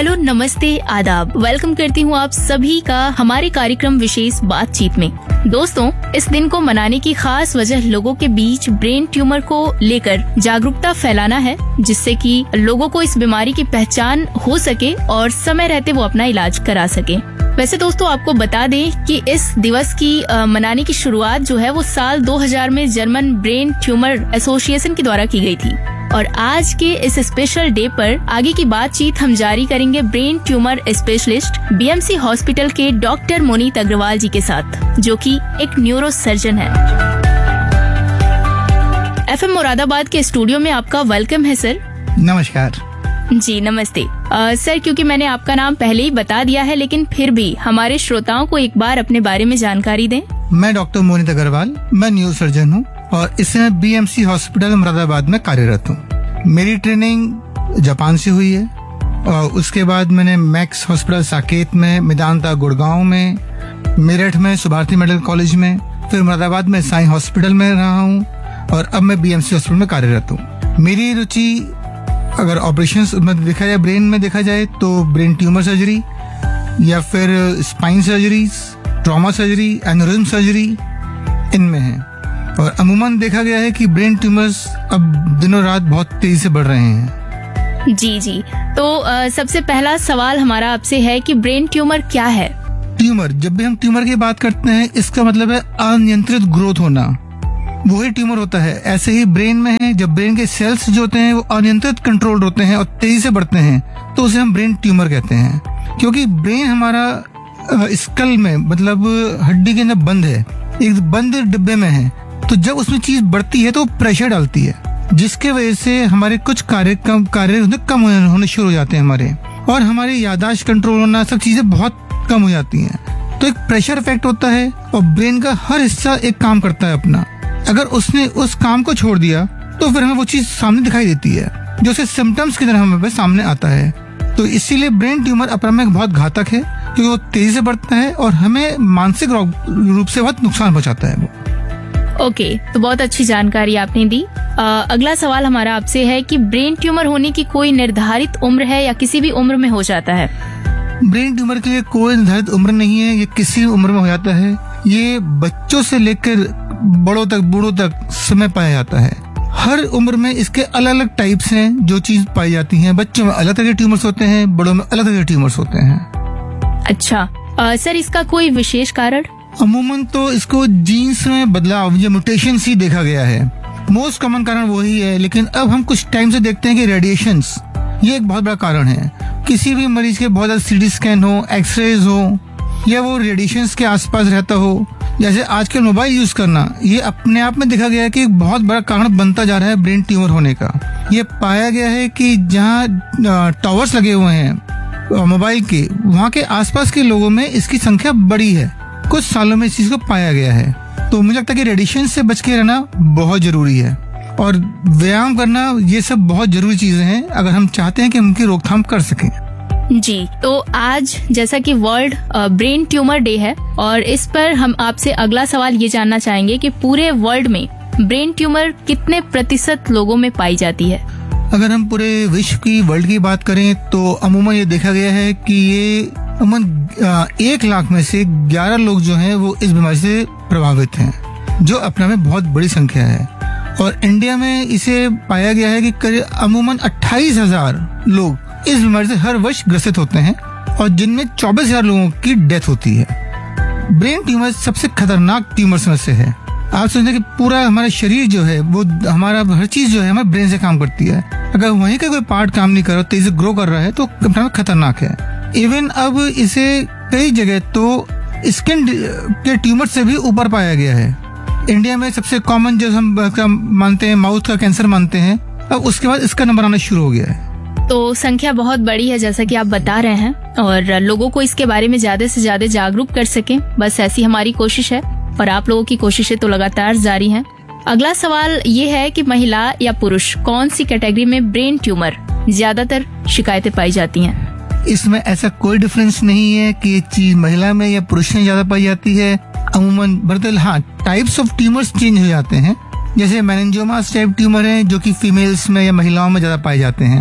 Hello, नमस्ते, आदाब। Welcome करती हूँ आप सभी का हमारे कार्यक्रम विशेष बातचीत में। दोस्तों, इस दिन को मनाने की खास वजह लोगों के बीच ब्रेन ट्यूमर को लेकर जागरूकता फैलाना है, जिससे कि लोगों को इस बीमारी की पहचान हो सके और समय रहते वो अपना इलाज करा सके। वैसे दोस्तों, आपको बता दें कि इस दिवस की मनाने की शुरुआत जो है वो साल 2000 में जर्मन ब्रेन ट्यूमर एसोसिएशन के द्वारा की गई थी। और आज के इस स्पेशल डे पर आगे की बातचीत हम जारी करेंगे brain tumour specialist BMC hospital के डॉक्टर मोनीत अग्रवाल जी के साथ, जो कि एक न्यूरो सर्जन है। एफएम मुरादाबाद के स्टूडियो में आपका वेलकम है सर। नमस्कार जी, नमस्ते सर। क्योंकि मैंने आपका नाम पहले ही बता दिया है, लेकिन फिर भी हमारे श्रोताओं को एक बार अपने बारे में जानकारी दें। मैं डॉक्टर मोनीत अग्रवाल, मैं न्यूरो सर्जन हूँ और इस समय बीएमसी हॉस्पिटल मुरादाबाद में कार्यरत हूँ। मेरी ट्रेनिंग जापान से हुई है और उसके बाद मैंने मैक्स हॉस्पिटल साकेत में, मेदांता गुड़गांव में, मेरठ में सुभारती मेडिकल कॉलेज में, फिर मुरादाबाद में साई हॉस्पिटल में रहा हूँ और अब मैं बीएमसी हॉस्पिटल में कार्यरत हूँ। मेरी रुचि अगर ऑपरेशंस में देखा जाए, ब्रेन में देखा जाए तो ब्रेन ट्यूमर सर्जरी या फिर spine surgery, trauma surgery, aneurysm surgery, इनमें है। और अमूमन देखा गया है कि ब्रेन ट्यूमर्स अब दिनों रात बहुत तेजी से बढ़ रहे हैं। जी। तो सबसे पहला सवाल हमारा आपसे है कि ब्रेन ट्यूमर क्या है? ट्यूमर, जब भी हम ट्यूमर की बात करते हैं, इसका मतलब है अनियंत्रित ग्रोथ होना, वही ट्यूमर होता है। ऐसे ही ब्रेन में है, जब ब्रेन के सेल्स जो होते हैं वो अनियंत्रित कंट्रोल होते हैं और तेजी से बढ़ते हैं तो उसे हम ब्रेन ट्यूमर कहते हैं। क्योंकि ब्रेन हमारा स्कल में, मतलब हड्डी के अंदर बंद है, एक बंद डिब्बे में है, तो जब उसमें चीज बढ़ती है तो प्रेशर डालती है, जिसके वजह से हमारे कुछ कार्य कम होने शुरू हो जाते हैं हमारे, और हमारी याददाश्त कंट्रोल होना, सब चीजें बहुत कम हो जाती हैं। तो एक प्रेशर इफेक्ट होता है और ब्रेन का हर हिस्सा एक काम करता है अपना। अगर उसने उस काम को छोड़ दिया तो फिर हमें वो चीज सामने दिखाई देती है, जो उसे सिम्टम्स की तरह हमें सामने आता है। तो इसीलिए ब्रेन ट्यूमर अपने में बहुत घातक है, क्योंकि वो तेजी से बढ़ता है और हमें मानसिक रूप से बहुत नुकसान पहुंचाता है वो। ओके, तो बहुत अच्छी जानकारी आपने दी। अगला सवाल हमारा आपसे है कि ब्रेन ट्यूमर होने की कोई निर्धारित उम्र है या किसी भी उम्र में हो जाता है? ब्रेन ट्यूमर के लिए कोई निर्धारित उम्र नहीं है, ये किसी उम्र में हो जाता है। ये बच्चों से लेकर बूढ़ों तक समय पाया जाता है। हर उम्र में इसके अलग अलग टाइप्स हैं जो चीज पाई जाती हैं। बच्चों में अलग तरह के ट्यूमर्स होते हैं, बड़ों में अलग तरह के ट्यूमर्स होते हैं। अच्छा सर, इसका कोई विशेष कारण? अमूमन तो इसको जीन्स में बदलाव या म्यूटेशन ही देखा गया है। मोस्ट कॉमन कारण वही है, लेकिन अब हम कुछ टाइम से देखते हैं कि रेडिएशंस ये एक बहुत बड़ा कारण है। किसी भी मरीज के बहुत ज्यादा सीटी स्कैन हो, एक्सरेज हो, या वो रेडिएशंस के आसपास रहता हो, जैसे आजकल मोबाइल यूज करना, ये अपने आप में देखा गया है कि एक बहुत बड़ा कारण बनता जा रहा है ब्रेन ट्यूमर होने का। ये पाया गया है कि जहाँ टावर्स लगे हुए हैं मोबाइल के, वहाँ के आसपास के लोगों में इसकी संख्या बढ़ी है। कुछ सालों में इस चीज को पाया गया है। तो मुझे लगता है कि रेडिएशन से बच के रहना बहुत जरूरी है और व्यायाम करना, ये सब बहुत जरूरी चीजें हैं अगर हम चाहते हैं कि हम उनकी रोकथाम कर सकें। जी, तो आज जैसा कि वर्ल्ड ब्रेन ट्यूमर डे है, और इस पर हम आपसे अगला सवाल ये जानना चाहेंगे कि पूरे वर्ल्ड में ब्रेन ट्यूमर कितने प्रतिशत लोगों में पाई जाती है? अगर हम पूरे विश्व की, वर्ल्ड की बात करें तो अमूमन ये देखा गया है कि ये अमूमन 1 लाख में से 11 लोग जो हैं वो इस बीमारी से प्रभावित हैं, जो अपने में बहुत बड़ी संख्या है। और इंडिया में इसे पाया गया है कि करीब अमूमन 28,000 लोग इस बीमारी से हर वर्ष ग्रसित होते हैं और जिनमें 24,000 लोगों की डेथ होती है। ब्रेन ट्यूमर सबसे खतरनाक ट्यूमर्स में से है। आप सोचते हैं कि पूरा हमारा शरीर जो है, वो हमारा हर चीज जो है हमारे ब्रेन से काम करती है। अगर वहीं का कोई पार्ट काम नहीं कर रहा, तेजी से ग्रो कर रहा है, तो अपने में खतरनाक है। इवन अब इसे कई जगह तो स्किन के ट्यूमर से भी ऊपर पाया गया है। इंडिया में सबसे कॉमन जो हम मानते हैं माउथ का कैंसर मानते हैं, अब उसके बाद इसका नंबर आना शुरू हो गया है। तो संख्या बहुत बड़ी है जैसा कि आप बता रहे हैं, और लोगों को इसके बारे में ज्यादा से ज्यादा जागरूक कर सकें, बस ऐसी हमारी कोशिश है और आप लोगों की कोशिशें तो लगातार जारी हैं। अगला सवाल ये है कि महिला या पुरुष कौन सी कैटेगरी में ब्रेन ट्यूमर ज्यादातर शिकायतें पाई जाती हैं? इसमें ऐसा कोई डिफरेंस नहीं है कि ये चीज महिला में या पुरुष में ज्यादा पाई जाती है। अमूमन बर्तल, हाँ, टाइप्स ऑफ ट्यूमर्स चेंज हो जाते हैं। जैसे मेनिंजियोमास टाइप ट्यूमर है जो कि फीमेल्स में या महिलाओं में ज्यादा पाए जाते हैं,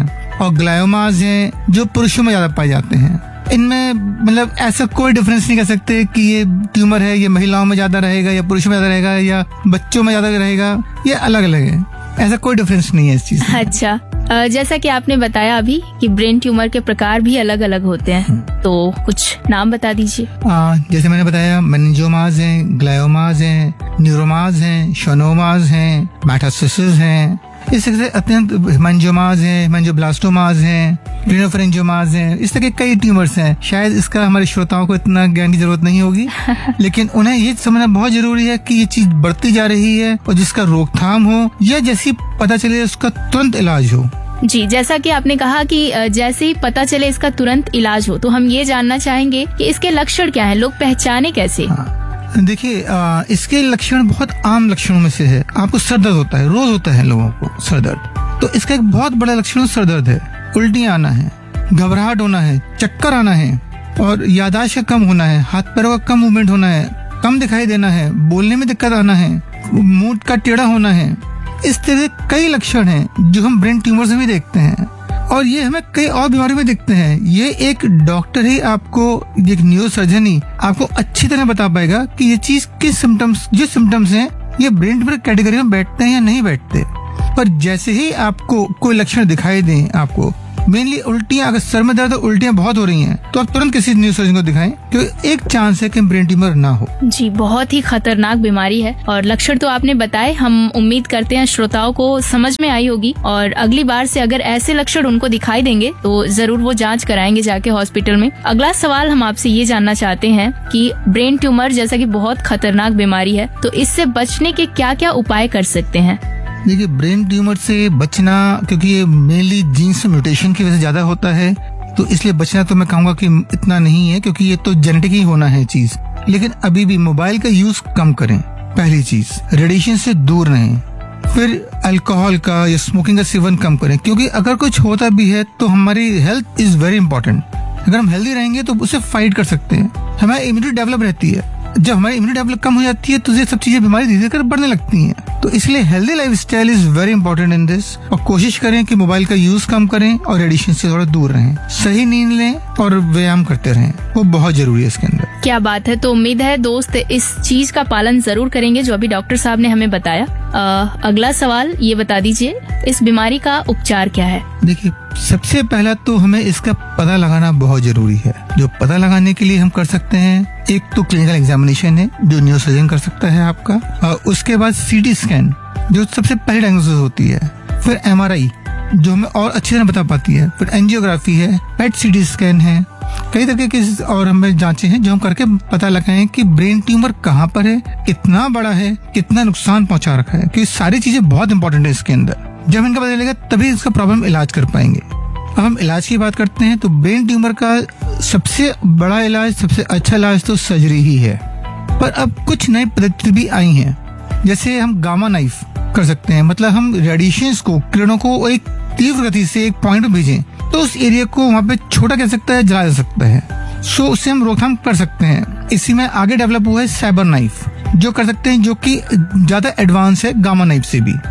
और ग्लायोमाज हैं जो पुरुषों में ज्यादा पाए जाते हैं। इनमें मतलब ऐसा कोई डिफरेंस नहीं कर सकते कि ये ट्यूमर है ये महिलाओं में ज्यादा रहेगा या पुरुषों में ज्यादा रहेगा या बच्चों में ज्यादा रहेगा, ये अलग अलग है, ऐसा कोई डिफरेंस नहीं है इस चीज में। अच्छा, जैसा कि आपने बताया अभी कि ब्रेन ट्यूमर के प्रकार भी अलग अलग होते हैं, तो कुछ नाम बता दीजिए। जैसे मैंने बताया, मेनिंजोमाज हैं, ग्लायोमाज हैं, न्यूरोमाज हैं, शोनोमाज हैं, मेटास्टासिस हैं, इस तरह से अत्यंत हेमांजियोमाज हैं, हेमांजियोब्लास्टोमाज हैं, ग्रेनोफरेंजियोमाज हैं, इस तरह के कई ट्यूमर्स हैं। शायद इसका हमारे श्रोताओं को इतना ज्ञान की जरूरत नहीं होगी लेकिन उन्हें ये समझना बहुत जरूरी है कि ये चीज बढ़ती जा रही है और जिसका रोकथाम हो या जैसी पता चले उसका तुरंत इलाज हो। जी, जैसा कि आपने कहा कि जैसे ही पता चले इसका तुरंत इलाज हो, तो हम ये जानना चाहेंगे कि इसके लक्षण क्या हैं, लोग पहचाने कैसे? देखिए, इसके लक्षण बहुत आम लक्षणों में से है। आपको सर दर्द होता है, रोज होता है लोगों को सर दर्द, तो इसका एक बहुत बड़ा लक्षण सर दर्द है। उल्टी आना है, घबराहट होना है, चक्कर आना है और याददाश्त का कम होना है, हाथ पैरों का कम मूवमेंट होना है, कम दिखाई देना है, बोलने में दिक्कत आना है, मूड का टेढ़ा होना है। इस तरह कई लक्षण हैं जो हम ब्रेन ट्यूमर से भी देखते हैं और ये हमें कई और बीमारियों में देखते हैं। ये एक डॉक्टर ही आपको, एक न्यूरो सर्जन ही आपको अच्छी तरह बता पाएगा कि ये चीज किस सिम्टम्स, जो सिम्टम्स हैं ये ब्रेन ट्यूमर कैटेगरी में बैठते हैं या नहीं बैठते। पर जैसे ही आपको कोई लक्षण दिखाई दें, आपको मेनली उल्टियां, अगर सर में दर्द और उल्टियां बहुत हो रही हैं तो आप तुरंत किसी न्यूरो सर्जन को दिखाएं, क्योंकि एक चांस है कि ब्रेन ट्यूमर ना हो। जी, बहुत ही खतरनाक बीमारी है और लक्षण तो आपने बताए। हम उम्मीद करते हैं श्रोताओं को समझ में आई होगी और अगली बार से अगर ऐसे लक्षण उनको दिखाई देंगे तो जरूर वो जांच कराएंगे जाके हॉस्पिटल में। अगला सवाल हम आपसे ये जानना चाहते हैं कि ब्रेन ट्यूमर जैसा कि बहुत खतरनाक बीमारी है, तो इससे बचने के क्या क्या उपाय कर सकते हैं? देखिए, ब्रेन ट्यूमर से बचना, क्योंकि ये मेनली जीन्स म्यूटेशन की वजह से ज्यादा होता है, तो इसलिए बचना तो मैं कहूँगा कि इतना नहीं है, क्योंकि ये तो जेनेटिक ही होना है चीज। लेकिन अभी भी मोबाइल का यूज कम करें, पहली चीज। रेडिएशन से दूर रहें, फिर अल्कोहल का या स्मोकिंग का सेवन कम करें, क्योंकि अगर कुछ होता भी है तो हमारी हेल्थ इज वेरी इंपॉर्टेंट। अगर हम हेल्दी रहेंगे तो उसे फाइट कर सकते हैं, हमारी इम्यूनिटी डेवलप रहती है। जब हमारी इम्यूनिटी डेवलप कम हो जाती है तो ये सब चीजें, बीमारी धीरे धीरे बढ़ने लगती हैं। तो इसलिए healthy lifestyle is very important in this. और कोशिश करें कि मोबाइल का यूज कम करें और रेडिएशन से थोड़ा दूर रहें, सही नींद लें और व्यायाम करते रहें, वो बहुत जरूरी है इसके अंदर। क्या बात है। तो उम्मीद है दोस्त इस चीज का पालन जरूर करेंगे जो अभी डॉक्टर साहब ने हमें बताया। अगला सवाल ये बता दीजिए, इस बीमारी का उपचार क्या है? देखिए, सबसे पहला तो हमें इसका पता लगाना बहुत जरूरी है। जो पता लगाने के लिए हम कर सकते हैं, एक तो क्लिनिकल एग्जामिनेशन है जो न्यूरोसर्जन कर सकता है आपका, और उसके बाद सीटी स्कैन जो सबसे पहले डायग्नोसिस होती है, फिर एमआरआई जो हमें और अच्छी तरह बता पाती है, फिर एंजियोग्राफी है, पेट सीटी स्कैन है, कई तरह के और हमें जांचें हैं जो हम करके पता लगाएं कि ब्रेन ट्यूमर कहाँ पर है, कितना बड़ा है, कितना नुकसान पहुंचा रखा है, क्योंकि सारी चीजें बहुत इंपॉर्टेंट है इसके अंदर। जब इनका पता चलेगा तभी इसका प्रॉब्लम इलाज कर पाएंगे। अब हम इलाज की बात करते हैं तो ब्रेन ट्यूमर का सबसे बड़ा इलाज, सबसे अच्छा इलाज तो सर्जरी ही है। पर अब कुछ नई पद्धति भी आई हैं, जैसे हम गामा नाइफ कर सकते हैं, मतलब हम रेडिएशंस को, किरणों को एक तीव्र गति से एक पॉइंट में भेजें तो उस एरिया को वहाँ पे छोटा कर सकता है, जला जा सकता है। सो उससे हम रोकथाम कर सकते हैं। इसी में आगे डेवलप हुआ है साइबर नाइफ जो कर सकते हैं, जो कि ज्यादा एडवांस है गामा नाइफ से भी।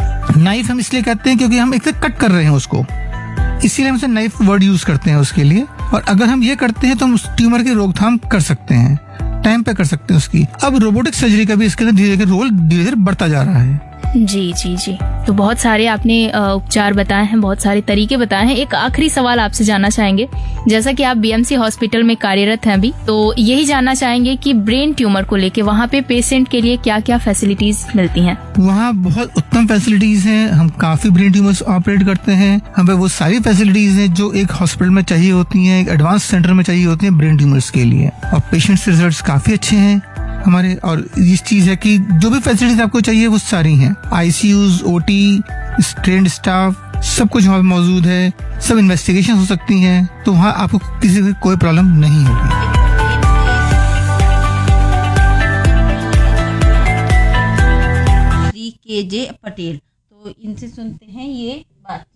नाइफ हम इसलिए कहते हैं क्योंकि हम एक कट कर रहे हैं उसको, इसीलिए हम उसे नाइफ वर्ड यूज करते हैं उसके लिए। और अगर हम ये करते हैं तो हम उस ट्यूमर की रोकथाम कर सकते हैं, टाइम पे कर सकते हैं उसकी। अब रोबोटिक सर्जरी का भी इसके अंदर धीरे धीरे रोल धीरे धीरे बढ़ता जा रहा है। जी जी जी, तो बहुत सारे आपने उपचार बताए हैं, बहुत सारे तरीके बताए हैं। एक आखिरी सवाल आपसे जानना चाहेंगे, जैसा कि आप बीएमसी हॉस्पिटल में कार्यरत हैं अभी, तो यही जानना चाहेंगे कि ब्रेन ट्यूमर को लेके वहाँ पे पेशेंट के लिए क्या क्या फैसिलिटीज मिलती हैं? वहाँ बहुत उत्तम फैसिलिटीज हैं। हम काफी ब्रेन ट्यूमर्स ऑपरेट करते हैं। हमें वो सारी फैसिलिटीज हैं जो एक हॉस्पिटल में चाहिए होती हैं, एक एडवांस सेंटर में चाहिए होती हैं ब्रेन ट्यूमर्स के लिए। और पेशेंट्स के रिजल्ट काफी अच्छे हैं हमारे। और इस चीज है कि जो भी फैसिलिटीज आपको चाहिए वो सारी हैं। आईसीयूज, ओटी, ट्रेन्ड स्टाफ, सब कुछ वहाँ पे मौजूद है। सब इन्वेस्टिगेशन हो सकती हैं, तो वहाँ आपको किसी की कोई प्रॉब्लम नहीं होगी। श्री के.जे. पटेल, तो इनसे सुनते हैं ये बातचीत।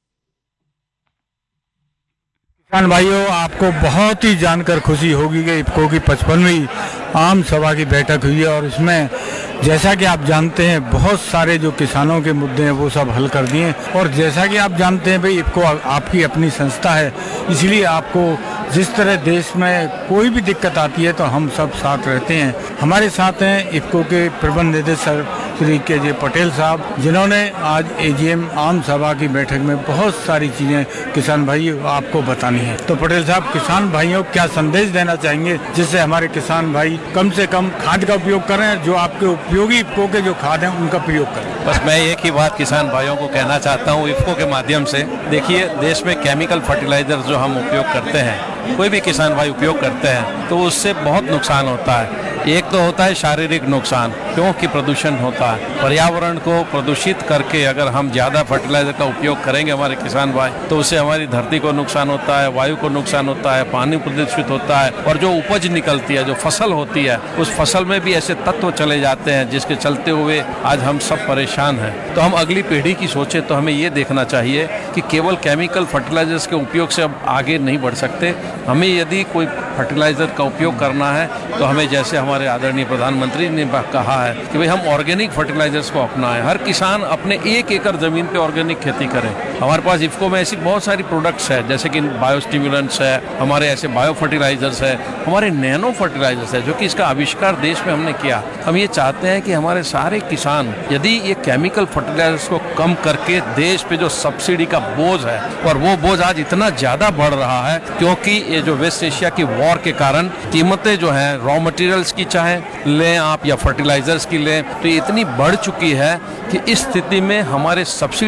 किसान भाइयों, आपको बहुत ही जानकर खुशी होगी कि इफ्को की 55वीं आम सभा की बैठक हुई है और इसमें जैसा कि आप जानते हैं बहुत सारे जो किसानों के मुद्दे हैं वो सब हल कर दिए। और जैसा कि आप जानते हैं भाई इफ़को आपकी अपनी संस्था है, इसलिए आपको जिस तरह देश में कोई भी दिक्कत आती है तो हम सब साथ रहते हैं। हमारे साथ हैं इफ़को के प्रबंध निदेशक श्री के पटेल साहब, जिन्होंने आज एजीएम आम सभा की बैठक में बहुत सारी चीजें किसान भाई आपको बतानी है। तो पटेल साहब, किसान भाइयों को क्या संदेश देना चाहेंगे जिससे हमारे किसान भाई कम से कम खाद का उपयोग करें, जो आपके उपयोगी इफ़को के जो खाद हैं उनका प्रयोग करें? बस मैं एक ही बात किसान भाइयों को कहना चाहता हूँ इफ़को के माध्यम से। देखिए, देश में केमिकल फर्टिलाइजर जो हम उपयोग करते हैं, कोई भी किसान भाई उपयोग करते हैं तो उससे बहुत नुकसान होता है। एक तो होता है शारीरिक नुकसान, क्योंकि प्रदूषण होता है। पर्यावरण को प्रदूषित करके अगर हम ज़्यादा फर्टिलाइजर का उपयोग करेंगे हमारे किसान भाई, तो उससे हमारी धरती को नुकसान होता है, वायु को नुकसान होता है, पानी प्रदूषित होता है, और जो उपज निकलती है, जो फसल होती है, उस फसल में भी ऐसे तत्व चले जाते हैं जिसके चलते हुए आज हम सब परेशान हैं। तो हम अगली पीढ़ी की सोचे तो हमें ये देखना चाहिए कि केवल केमिकल फर्टिलाइजर्स के उपयोग से अब आगे नहीं बढ़ सकते। हमें यदि कोई फर्टिलाइजर का उपयोग करना है तो हमें, जैसे हमारे आदरणीय प्रधानमंत्री ने कहा है कि भाई हम ऑर्गेनिक फर्टिलाइजर्स को अपनाएं, हर किसान अपने 1 एकड़ जमीन पे ऑर्गेनिक खेती करें। हमारे पास इफ़को में ऐसी बहुत सारी प्रोडक्ट्स है, जैसे कि बायोस्टिमुलेंट्स है, हमारे ऐसे बायो फर्टिलाइजर्स है, हमारे नैनो फर्टिलाइजर्स है, जो कि इसका आविष्कार देश में हमने किया। हम ये चाहते हैं कि हमारे सारे किसान यदि ये केमिकल फर्टिलाइजर्स को कम करके देश पे जो सब्सिडी का बोझ है, और वो बोझ आज इतना ज्यादा बढ़ रहा है क्योंकि ये जो वेस्ट एशिया की वॉर के कारण कीमतें जो हैं रॉ मटेरियल्स की चाहे लें आप या फर्टिलाइजर्स की लें, तो ये इतनी बढ़ चुकी है कि इस स्थिति में हमारे सब्सिडी